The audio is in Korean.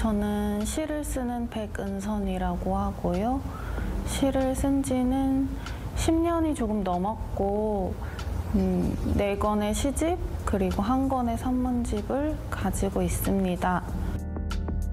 저는 시를 쓰는 백은선이라고 하고요. 시를 쓴 지는 10년이 조금 넘었고 4권의 시집 그리고 1권의 산문집을 가지고 있습니다.